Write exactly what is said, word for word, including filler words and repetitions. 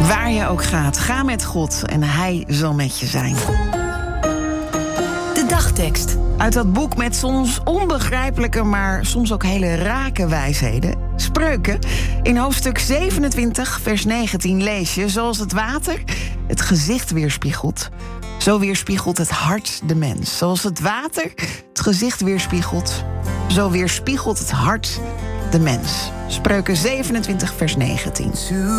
Waar je ook gaat, ga met God en Hij zal met je zijn. De dagtekst. Uit dat boek met soms onbegrijpelijke, maar soms ook hele rake wijsheden. Spreuken. In hoofdstuk zevenentwintig, vers negentien lees je: zoals het water het gezicht weerspiegelt, zo weerspiegelt het hart de mens. Zoals het water het gezicht weerspiegelt, zo weerspiegelt het hart de mens. Spreuken zevenentwintig, vers negentien.